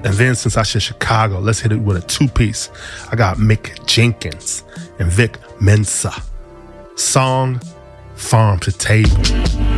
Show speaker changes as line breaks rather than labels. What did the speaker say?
And then since I said Chicago, let's hit it with a two-piece. I got Mick Jenkins and Vic Mensa. Song, Farm to Table.